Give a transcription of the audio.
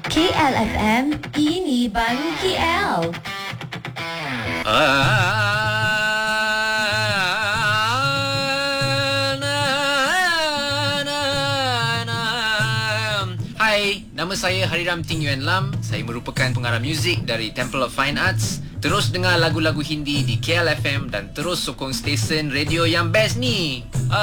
KLFM, ini baru KL. Hai, nama saya Hariram Ting Yuan Lam. Saya merupakan pengarah muzik dari Temple of Fine Arts. Terus dengar lagu-lagu Hindi di KLFM dan terus sokong stesen radio yang best ni.